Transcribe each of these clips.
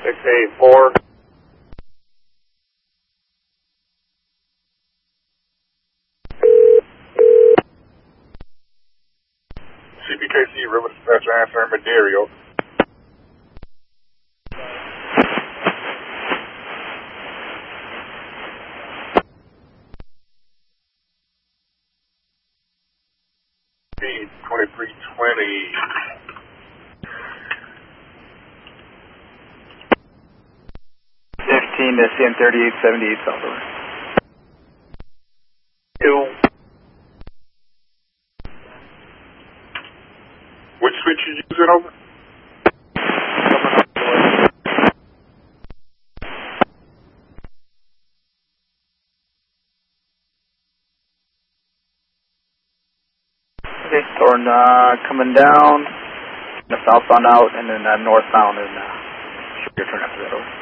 684. CPKC River Dispatcher answering Maderio. Speed 2320. 15 to CM 3878 Southward. 2. Which switch you using over? Okay, Thorn coming down, the southbound out, and then northbound, and should your turn after that over.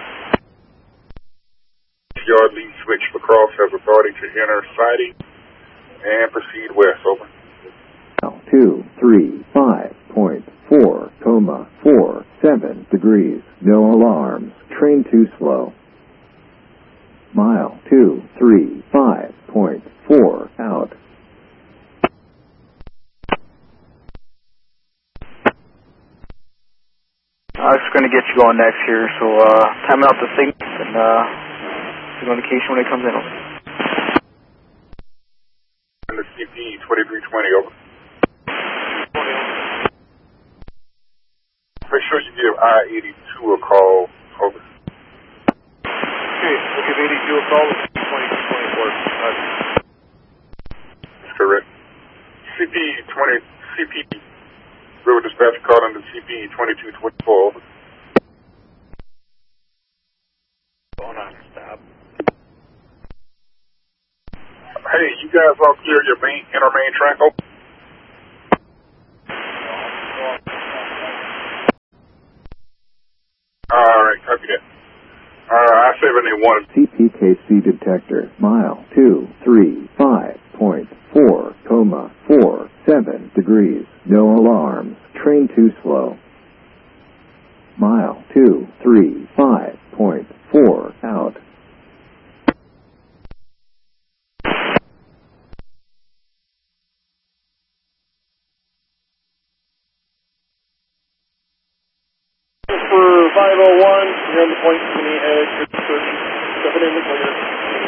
Yard lead switch for cross has authority to enter siding and proceed west, over. 235.4, 47 no alarms, train too slow. Mile 235.4 out. It's going to get you going next here, so timing out the signals and signal indication when it comes in. And the CP 2320, over. Make sure you give I-82 a call, over. Okay, we'll give 82 a call, 2224. That's correct. CP River Dispatcher calling the CP 2224, over. Going on, stop. Hey, you guys all clear your inner main track, over? Alright, copy that. I-71. CPKC detector, mile 235.4, 47 no alarms, train too slow. Mile 235.4 out. For 501, you're on the point to me, edge, 30, stepping in the clear.